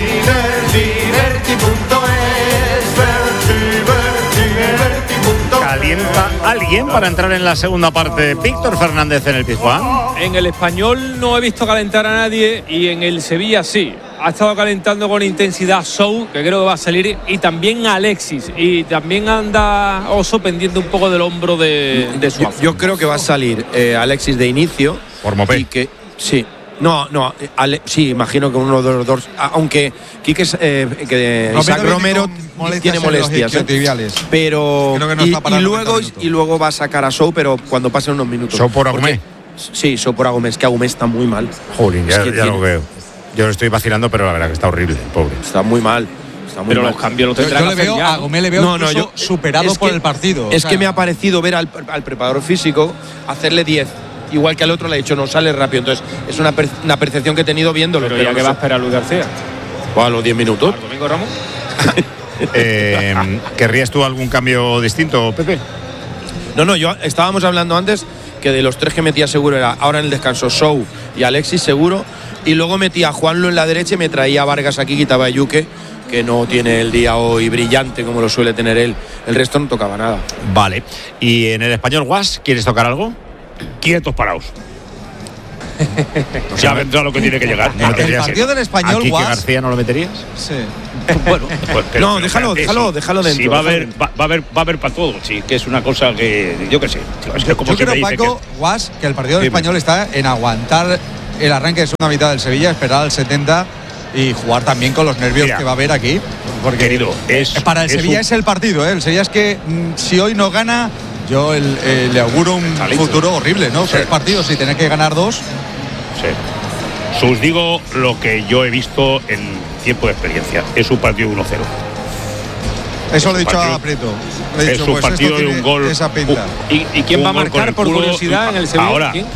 ¿Calienta alguien para entrar en la segunda parte? Víctor Fernández en el Pizjuán. En el Español no he visto calentar a nadie y en el Sevilla sí. Ha estado calentando con intensidad Sou, que creo que va a salir, y también Alexis. Y también anda Oso pendiente un poco del hombro de Suazo. Yo creo que va a salir Alexis de inicio. Por Mopé. Y que, sí. Sí, imagino que uno de los dos, aunque Quique, Isaac Romero tiene molestias, pero y luego va a sacar a Sou, pero cuando pasen unos minutos. Sou por Agumé. Sí, Sou por Agumé, es que Agumé está muy mal. Jolín, ya lo veo. Yo lo estoy vacilando, pero la verdad que está horrible, pobre. Está muy mal. Pero los cambios los tendrá que hacer ya. A Agumé le veo incluso superado por el partido. Es que me ha parecido ver al preparador físico hacerle 10. Igual que al otro le ha dicho, no sale rápido. Entonces, es una percepción que he tenido viéndolo. Pero ya que va a esperar Luis García. O a los 10 minutos. Domingo Ramos. ¿Querrías tú algún cambio distinto, Pepe? No, estábamos hablando antes que de los 3 que metía seguro era ahora en el descanso Sou y Alexis seguro. y luego metía a Juanlo en la derecha y me traía a Vargas aquí, quitaba a Yuque, que no tiene el día hoy brillante como lo suele tener él. El resto no tocaba nada. Vale. ¿Y en el Español Guas quieres tocar algo? Quietos paraos. Ya vendrá lo que tiene que llegar. El partido del Español, ¿A Quique Guas. García no lo meterías? Sí. Bueno, pues, no, déjalo dentro. Sí, va a haber para todo, sí, que es una cosa que yo qué sé. Es que como yo creo, Paco, Guas, que el partido del Español está en aguantar el arranque de segunda mitad del Sevilla, esperar al 70 y jugar también con los nervios que va a haber aquí. Porque querido, para el Sevilla es el partido, ¿eh? El Sevilla es que si hoy no gana, yo le auguro un futuro horrible, ¿no? 3 partidos y tener que ganar 2. Sí. Os digo lo que yo he visto en tiempo de experiencia. Es un partido 1-0. Eso lo he dicho a Prieto. Es un partido de un gol. Esa pinta. ¿Y quién va a marcar por curiosidad en el Sevilla? Ahora. ¿Quién?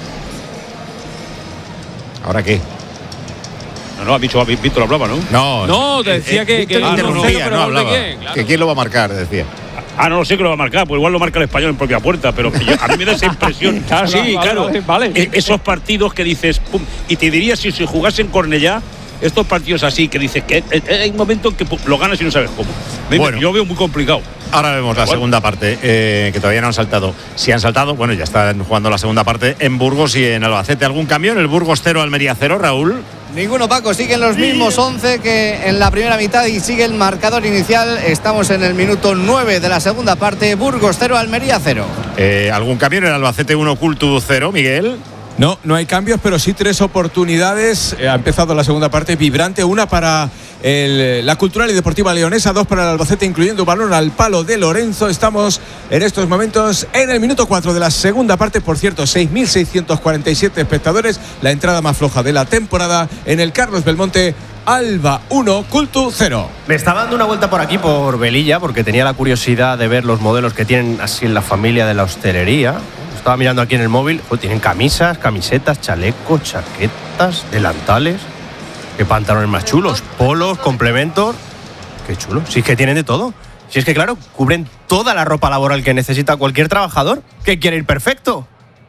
¿Ahora qué? No, ha dicho Víctor hablaba, ¿no? No, decía que interrumpía, no hablaba. Claro. Que quién lo va a marcar, decía. No lo sé que lo va a marcar, pues igual lo marca el Español en propia puerta, pero a mí me da esa impresión. Vale. Esos partidos que dices, pum, y te diría si jugase en Cornellá, estos partidos así que dices que hay un momento en que lo ganas y no sabes cómo. Bueno, yo veo muy complicado. Ahora vemos la segunda parte, que todavía no han saltado. Si han saltado, bueno, ya están jugando la segunda parte en Burgos y en Albacete. ¿Algún cambio en el Burgos 0, Almería 0, Raúl? Ninguno, Paco. Siguen los mismos 11 que en la primera mitad y sigue el marcador inicial. Estamos en el minuto 9 de la segunda parte. Burgos 0, Almería 0. ¿Algún cambio en el Albacete 1, Cultu 0, Miguel? No hay cambios, pero sí 3 oportunidades. Ha empezado la segunda parte vibrante. Una para la Cultural y Deportiva Leonesa, 2 para el Albacete, incluyendo un balón al palo de Lorenzo. Estamos en estos momentos en el minuto 4 de la segunda parte. Por cierto, 6.647 espectadores. La entrada más floja de la temporada en el Carlos Belmonte. Alba 1, Cultu 0. Me estaba dando una vuelta por aquí, por Velilla, porque tenía la curiosidad de ver los modelos que tienen así en la familia de la hostelería. Estaba mirando aquí en el móvil, tienen camisas, camisetas, chalecos, chaquetas, delantales. Qué pantalones más chulos, polos, complementos. Qué chulo, si es que tienen de todo. Si es que claro, cubren toda la ropa laboral que necesita cualquier trabajador que quiere ir perfecto.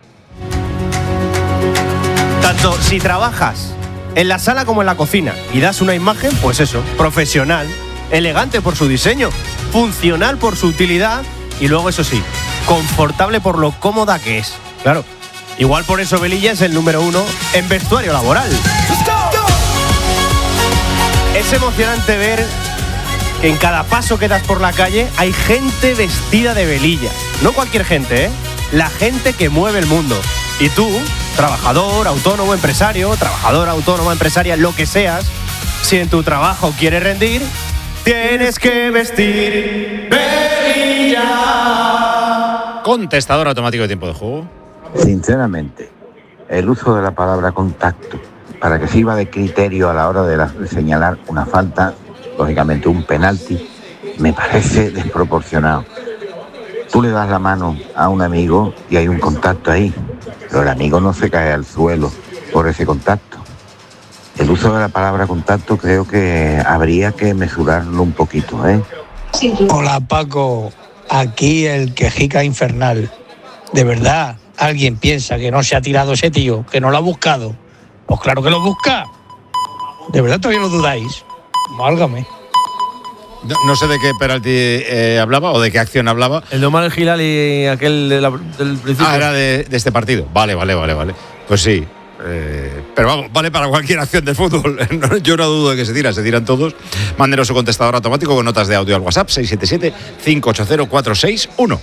Tanto si trabajas en la sala como en la cocina y das una imagen, pues eso, profesional, elegante por su diseño, funcional por su utilidad y luego eso sí, confortable por lo cómoda que es. Claro, igual por eso Velilla es el número 1 en vestuario laboral. Es emocionante ver que en cada paso que das por la calle hay gente vestida de Velilla. No cualquier gente, ¿eh? La gente que mueve el mundo. Y tú, trabajador, autónomo, empresario, trabajadora, autónoma, empresaria, lo que seas, si en tu trabajo quieres rendir, tienes que vestir Velilla. Contestador automático de tiempo de juego. Sinceramente, el uso de la palabra contacto para que sirva de criterio a la hora de señalar una falta, lógicamente un penalti, me parece desproporcionado. Tú le das la mano a un amigo y hay un contacto ahí, pero el amigo no se cae al suelo por ese contacto. El uso de la palabra contacto creo que habría que mesurarlo un poquito, ¿eh? Hola Paco, aquí el quejica infernal. De verdad, ¿alguien piensa que no se ha tirado ese tío, que no lo ha buscado? Pues claro que lo busca. ¿De verdad todavía lo dudáis? Válgame. No sé de qué penalti hablaba o de qué acción hablaba. El de Omar Gilal y aquel del principio. Era de este partido. Vale. Pues sí. Pero vamos, vale para cualquier acción del fútbol. Yo no dudo de que se tiran todos. Mándenos su contestador automático con notas de audio al WhatsApp 677-580-461.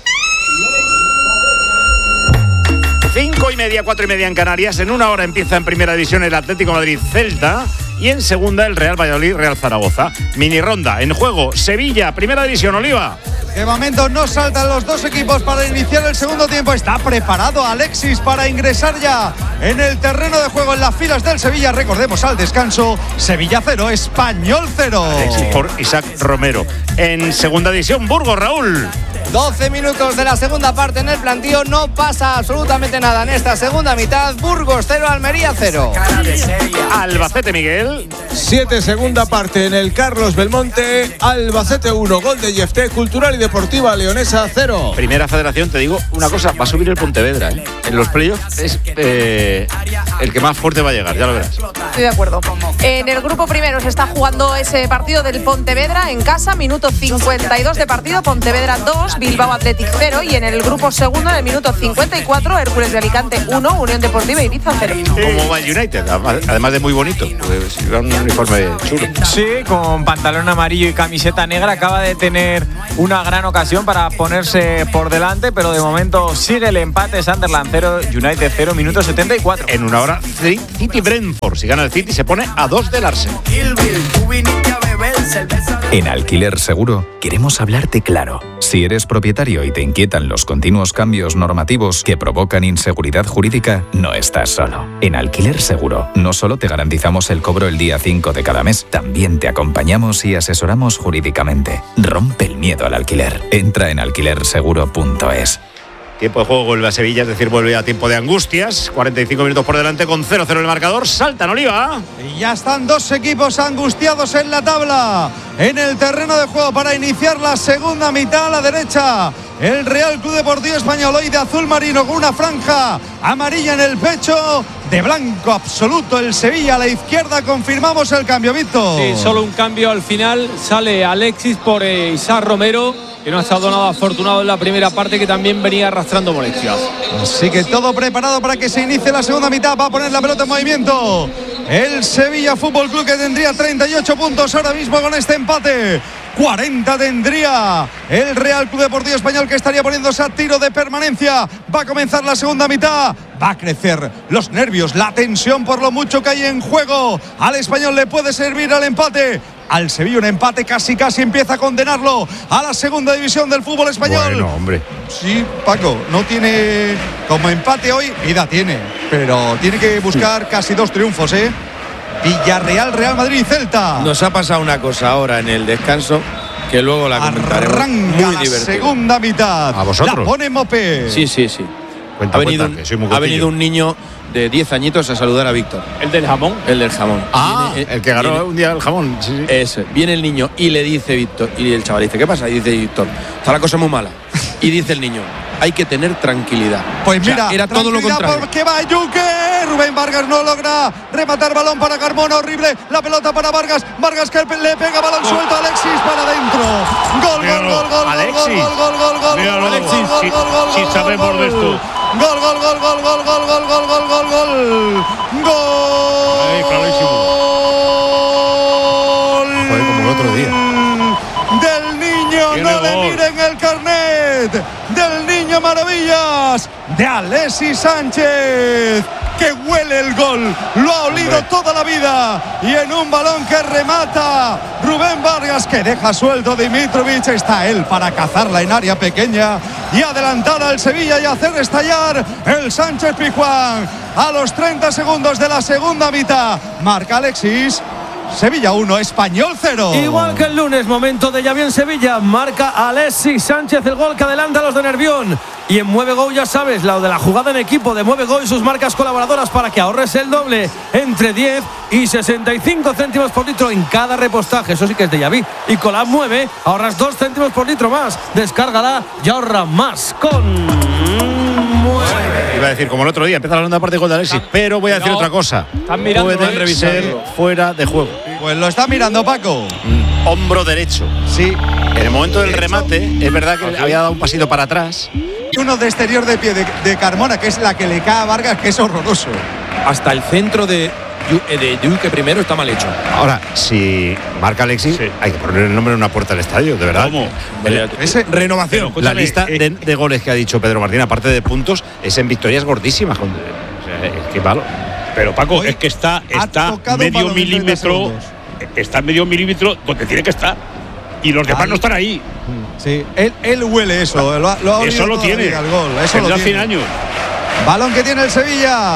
5:30, 4:30 en Canarias. En una hora empieza en primera división el Atlético Madrid-Celta y en segunda el Real Valladolid-Real Zaragoza. Mini ronda en juego Sevilla, primera división, Oliva. De momento no saltan los dos equipos para iniciar el segundo tiempo. Está preparado Alexis para ingresar ya en el terreno de juego en las filas del Sevilla. Recordemos al descanso, Sevilla 0, Español 0. Alexis por Isaac Romero. En segunda división, Burgos, Raúl. 12 minutos de la segunda parte en el plantío. No pasa absolutamente nada en esta segunda mitad. Burgos 0, Almería 0. Albacete, Miguel. 7, segunda parte en el Carlos Belmonte. Albacete 1, gol de Yefté. Cultural y Deportiva Leonesa 0. Primera Federación, te digo una cosa, va a subir el Pontevedra, ¿eh? En los playoffs es el que más fuerte va a llegar, ya lo verás. Estoy de acuerdo. En el grupo primero se está jugando ese partido del Pontevedra en casa, minuto 52 de partido, Pontevedra 2, Bilbao Athletic 0, y en el grupo segundo, en el minuto 54, Hércules de Alicante 1, Unión Deportiva Ibiza 0. Como va el United, además de muy bonito, pues un uniforme chulo. Sí, con pantalón amarillo y camiseta negra, acaba de tener una gran ocasión para ponerse por delante, pero de momento sigue el empate. Sunderland 0, United 0, minuto 74. En una hora, City Brentford. Si gana el City, se pone a 2 del Arsenal. En Alquiler Seguro queremos hablarte claro. Si eres propietario y te inquietan los continuos cambios normativos que provocan inseguridad jurídica, no estás solo. En Alquiler Seguro no solo te garantizamos el cobro el día 5 de cada mes, también te acompañamos y asesoramos jurídicamente. Rompe el miedo al alquiler. Entra en alquilerseguro.es. Tiempo de juego, vuelve a Sevilla, es decir, vuelve a tiempo de angustias. 45 minutos por delante con 0-0 el marcador. Saltan, Oliva. Y ya están dos equipos angustiados en la tabla, en el terreno de juego para iniciar la segunda mitad. A la derecha, el Real Club Deportivo Español, hoy de azul marino con una franja amarilla en el pecho. De blanco absoluto el Sevilla. A la izquierda confirmamos el cambio, Víctor. Sí, solo un cambio al final. Sale Alexis por Isaac Romero, que no ha estado nada afortunado en la primera parte, que también venía arrastrando molestias. Así que todo preparado para que se inicie la segunda mitad. Va a poner la pelota en movimiento el Sevilla Fútbol Club, que tendría 38 puntos ahora mismo con este empate. 40 tendría el Real Club Deportivo Español, que estaría poniéndose a tiro de permanencia. Va a comenzar la segunda mitad. Va a crecer los nervios, la tensión por lo mucho que hay en juego. Al Español le puede servir al empate. Al Sevilla un empate casi empieza a condenarlo a la segunda división del fútbol español. Bueno, hombre. Sí, Paco, no tiene como empate hoy, vida tiene, pero tiene que buscar casi 2 triunfos, ¿eh? Villarreal, Real Madrid y Celta. Nos ha pasado una cosa ahora en el descanso que luego la comentaremos. Arranca muy la divertida. segunda mitad. ¿A vosotros? La pone Mopé. Sí. Cuenta, ha venido un niño de 10 añiñitos a saludar a Víctor. ¿El del jamón? El del jamón. El que ganó un día el jamón. Sí. Ese. Viene el niño y le dice Víctor, y el chaval dice, ¿qué pasa? Y dice Víctor, está la cosa muy mala. Y dice el niño, hay que tener tranquilidad. Pues mira, era todo lo contrario. Porque va Yuque. Rubén Vargas no logra rematar, balón para Carmona, horrible. La pelota para Vargas. Vargas que le pega balón suelto a Alexis para adentro. Gol. Alexis. Gol. Míralo, Alexis. Si sabemos de esto. Gol. Ahí, clarísimo. Fue como el otro día. Del niño, no le miren el carnet. Del niño Maravillas, de Alexis Sánchez, que huele el gol, lo ha olido toda la vida, y en un balón que remata Rubén Vargas, que deja suelto Dimitrovic, está él para cazarla en área pequeña y adelantar al Sevilla y hacer estallar el Sánchez Pizjuán. A los 30 segundos de la segunda mitad marca Alexis. Sevilla 1, Español 0. Igual que el lunes, momento de Llaví en Sevilla. Marca Alexis Sánchez el gol que adelanta a los de Nervión. Y en Mueve Go, ya sabes, la de la jugada en equipo de Mueve Go y sus marcas colaboradoras para que ahorres el doble, entre 10 y 65 céntimos por litro en cada repostaje. Eso sí que es de Llaví. Y con la Mueve ahorras 2 céntimos por litro más. Descárgala y ahorra más con Mueve. Iba a decir, como el otro día, empieza la segunda parte con Alexis, pero voy a decir otra cosa. Puede ser fuera de juego. Pues lo está mirando Paco. Hombro derecho. Sí. En el momento del remate, es verdad que había dado un pasito para atrás. Y uno de exterior de pie de Carmona, que es la que le cae a Vargas, que es horroroso. Hasta el centro de Yuque primero está mal hecho. Ahora, si marca Alexis, hay que poner el nombre en una puerta del estadio, de verdad. ¿Cómo? Renovación. La lista de goles que ha dicho Pedro Martín, aparte de puntos, es en victorias gordísimas. Es que malo. Pero Paco, es que está medio milímetro. Está medio milímetro donde tiene que estar. Y los demás no están ahí. Sí, él huele eso. Lo ha eso lo tiene. Al gol. Eso lo tiene. 100 años. Balón que tiene el Sevilla.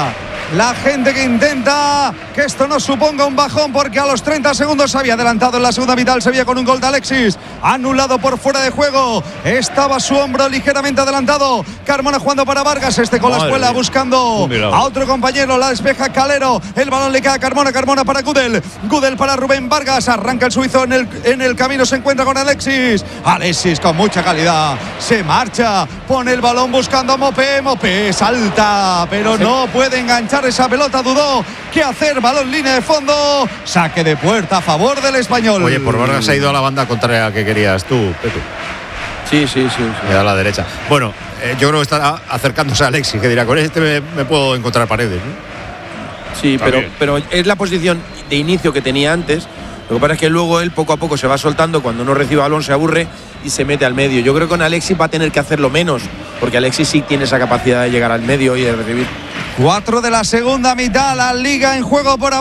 la gente que intenta que esto no suponga un bajón, porque a los 30 segundos se había adelantado en la segunda mitad el Sevilla con un gol de Alexis, anulado por fuera de juego. Estaba su hombro ligeramente adelantado. Carmona jugando para Vargas, con la espuela buscando a otro compañero, la despeja Calero, el balón le queda a Carmona para Gudel para Rubén Vargas, arranca el suizo en el camino, se encuentra con Alexis con mucha calidad, se marcha, pone el balón buscando a Mopé salta, pero no puede enganchar esa pelota, dudó qué hacer, balón línea de fondo, saque de puerta a favor del Español. Oye, por Vargas ha ido a la banda contraria que querías tú, Pepe. Sí. A la derecha. Bueno, yo creo que está acercándose a Alexis, que dirá, con este me puedo encontrar paredes, ¿no? Sí, pero es la posición de inicio que tenía antes. Lo que pasa es que luego él poco a poco se va soltando, cuando no recibe balón se aburre y se mete al medio. Yo creo que con Alexis va a tener que hacerlo menos, porque Alexis sí tiene esa capacidad de llegar al medio y de recibir. 4 de la segunda mitad, la Liga en juego por